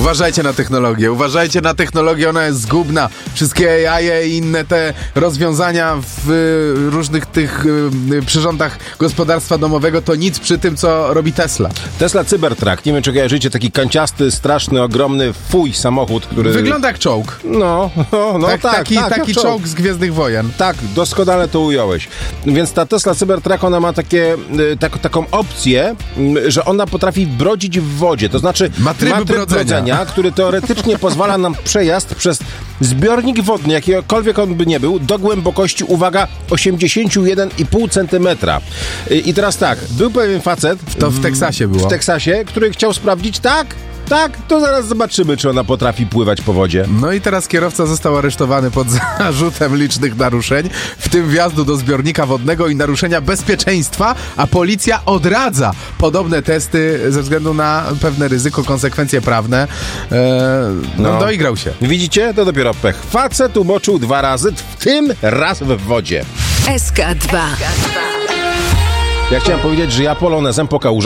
Uważajcie na technologię, ona jest zgubna. Wszystkie AI i inne te rozwiązania w różnych tych przyrządach gospodarstwa domowego to nic przy tym, co robi Tesla. Tesla Cybertruck, nie wiem czy kojarzycie, taki kanciasty, straszny, ogromny samochód, który... Wygląda jak czołg. Taki czołg z Gwiezdnych Wojen. Tak, doskonale to ująłeś. Więc ta Tesla Cybertruck, ona ma taką opcję, że ona potrafi brodzić w wodzie. To znaczy ma tryb brodzenia, który teoretycznie pozwala nam przejazd przez zbiornik wodny, jakikolwiek on by nie był, do głębokości, uwaga, 81,5 centymetra. I teraz tak, był pewien facet... To w Teksasie było. W Teksasie, który chciał sprawdzić, tak, to zaraz zobaczymy, czy ona potrafi pływać po wodzie. No i teraz kierowca został aresztowany pod zarzutem licznych naruszeń, w tym wjazdu do zbiornika wodnego i naruszenia bezpieczeństwa, a policja odradza podobne testy ze względu na pewne ryzyko, konsekwencje prawne. Doigrał się. Widzicie? To dopiero pech. Facet umoczył 2 razy, w tym raz w wodzie. SK2. Ja chciałem powiedzieć, że ja polonezem po kałużach